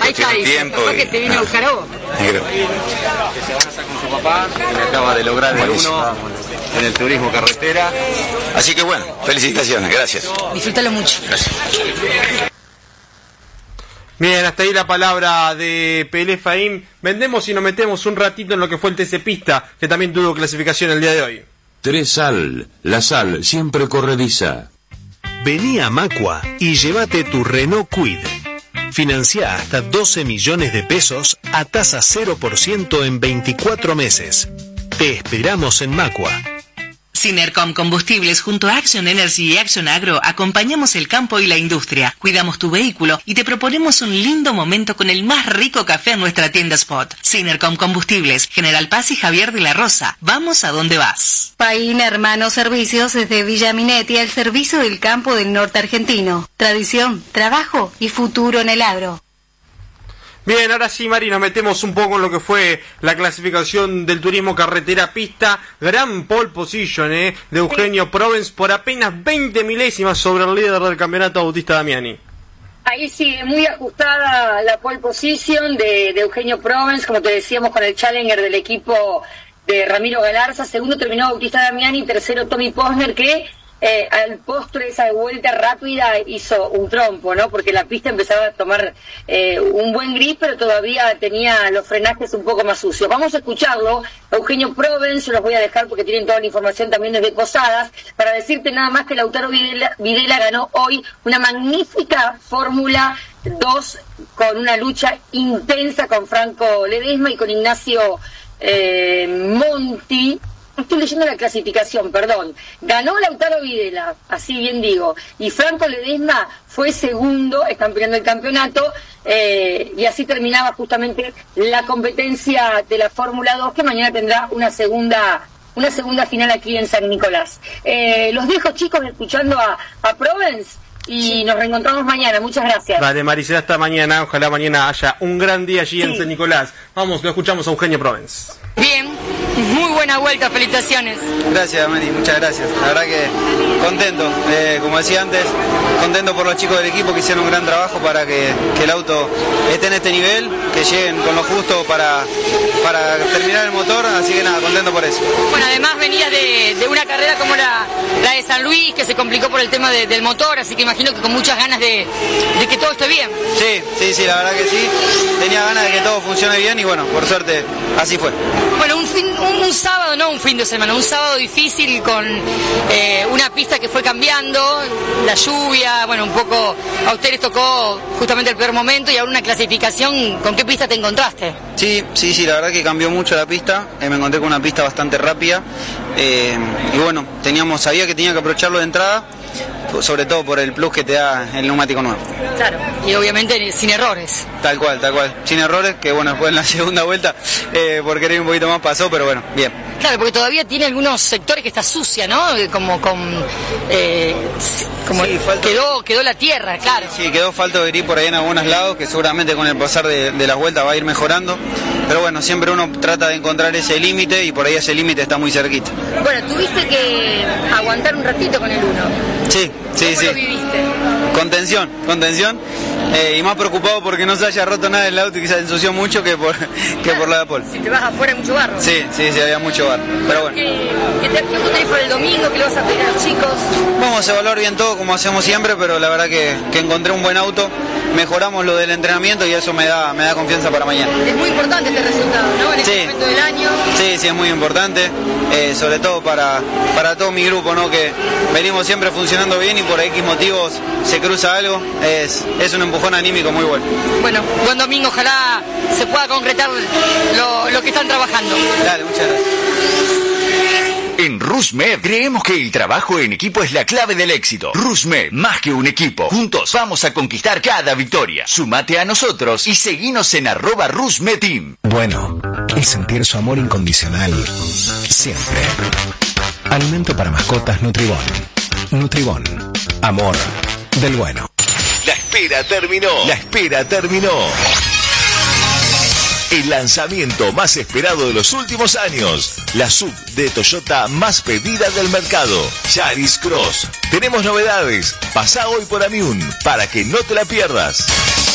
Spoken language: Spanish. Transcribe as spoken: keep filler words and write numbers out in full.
cuestión de tiempo. Ahí está, que te vine a buscar a vos. Negro. Que se abraza con su papá, que acaba de lograr el uno en el turismo carretera. Así que bueno, felicitaciones, gracias. Disfrútalo mucho. Gracias. Bien, hasta ahí la palabra de Pelé Fahim. Vendemos y nos metemos un ratito en lo que fue el T C Pista, que también tuvo clasificación el día de hoy. Tresal, la sal siempre corrediza. Vení a Macua y llévate tu Renault Kwid. Financia hasta doce millones de pesos a tasa cero por ciento en veinticuatro meses. Te esperamos en Macua. Sinercom Combustibles junto a Action Energy y Action Agro acompañamos el campo y la industria, cuidamos tu vehículo y te proponemos un lindo momento con el más rico café en nuestra tienda Spot. Sinercom Combustibles, General Paz y Javier de la Rosa. Vamos a donde vas. Paín Hermanos Servicios desde Villa Minetti al servicio del campo del norte argentino. Tradición, trabajo y futuro en el agro. Bien, ahora sí, Mari, nos metemos un poco en lo que fue la clasificación del turismo carretera pista. Gran pole position eh, de Eugenio sí. Provence por apenas veinte milésimas sobre el líder del campeonato, Bautista Damiani. Ahí sí, muy ajustada la pole position de, de Eugenio Provence, como te decíamos, con el challenger del equipo de Ramiro Galarza. Segundo terminó Bautista Damiani, tercero Tommy Posner, que Eh, al postre esa vuelta rápida hizo un trompo, ¿no? Porque la pista empezaba a tomar eh, un buen grip, pero todavía tenía los frenajes un poco más sucios. Vamos a escucharlo, Eugenio Provence, los voy a dejar porque tienen toda la información también desde Posadas, para decirte nada más que Lautaro Videla, Videla ganó hoy una magnífica Fórmula dos con una lucha intensa con Franco Ledesma y con Ignacio eh, Monti. Estoy leyendo la clasificación, perdón. Ganó Lautaro Videla, así bien digo, y Franco Ledesma fue segundo, están peleando el campeonato, eh, y así terminaba justamente la competencia de la Fórmula dos, que mañana tendrá una segunda una segunda final aquí en San Nicolás. Eh, los dejo, chicos, escuchando a, a Provence, y nos reencontramos mañana. Muchas gracias. Vale, Maricela, hasta mañana. Ojalá mañana haya un gran día allí sí. en San Nicolás. Vamos, lo escuchamos a Eugenio Provence. Bien, muy buena vuelta, felicitaciones. Gracias, Mari, muchas gracias. La verdad que contento, eh, como decía antes, contento por los chicos del equipo que hicieron un gran trabajo para que, que el auto esté en este nivel, que lleguen con lo justo para, para terminar el motor, así que nada, contento por eso. Bueno, además venía de, de una carrera como la, la de San Luis, que se complicó por el tema de, del motor, así que imagino que con muchas ganas de, de que todo esté bien. Sí, sí, sí, la verdad que sí, tenía ganas de que todo funcione bien y bueno, por suerte así fue. Bueno, un, fin, un, un sábado, no un fin de semana, un sábado difícil con eh, una pista que fue cambiando, la lluvia, bueno, un poco a usted les tocó justamente el peor momento y ahora una clasificación. ¿Con qué pista te encontraste? Sí, sí, sí, la verdad que cambió mucho la pista, eh, me encontré con una pista bastante rápida eh, y bueno, teníamos, sabía que tenía que aprovecharlo de entrada, sobre todo por el plus que te da el neumático nuevo. Claro, y obviamente sin errores. Tal cual, tal cual, sin errores, que bueno, después en la segunda vuelta, eh, por querer un poquito más pasó, pero bueno, bien. Claro, porque todavía tiene algunos sectores que está sucia, ¿no? Como con... Eh, como sí, falta... quedó, quedó la tierra, claro. Sí, sí, quedó falta de grip por ahí en algunos lados, que seguramente con el pasar de, de las vueltas va a ir mejorando, pero bueno, siempre uno trata de encontrar ese límite y por ahí ese límite está muy cerquita. Bueno, tuviste que aguantar un ratito con el uno. Sí, sí, ¿Cómo sí. lo viviste? Contención, contención, eh, y más preocupado porque no se haya roto nada del auto y que se ensució mucho que por, que claro, por la de Paul. Si te vas afuera hay mucho barro. Sí, sí, sí, había mucho barro, pero bueno. ¿Qué, qué, te, qué tenés para el domingo? ¿Qué le vas a pedir a los chicos? Vamos a evaluar bien todo como hacemos siempre, pero la verdad que, que encontré un buen auto, mejoramos lo del entrenamiento y eso me da, me da confianza para mañana. Es muy importante este resultado, ¿no? En este sí. momento del año. Sí, sí, es muy importante, eh, sobre todo para, para todo mi grupo, ¿no? Que venimos siempre funcionando bien y por X motivos se cruza algo, es, es un empujón anímico muy bueno. Bueno, buen domingo, ojalá se pueda concretar lo, lo que están trabajando. Dale, muchas gracias. En RusMed creemos que el trabajo en equipo es la clave del éxito. RusMed, más que un equipo. Juntos vamos a conquistar cada victoria. Súmate a nosotros y seguinos en arroba RusMedTeam. Bueno, es sentir su amor incondicional siempre. Alimento para mascotas Nutribón. Nutribón. Amor del bueno. La espera terminó. La espera terminó. El lanzamiento más esperado de los últimos años. La sub de Toyota más pedida del mercado. Yaris Cross. Tenemos novedades. Pasá hoy por Amiun para que no te la pierdas.